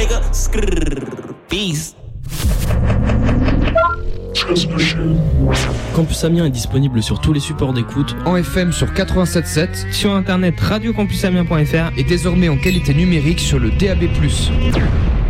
nigga. Peace. Campus Amiens est disponible sur tous les supports d'écoute, en FM sur 87.7, sur internet radiocampusamiens.fr et désormais en qualité numérique sur le DAB+.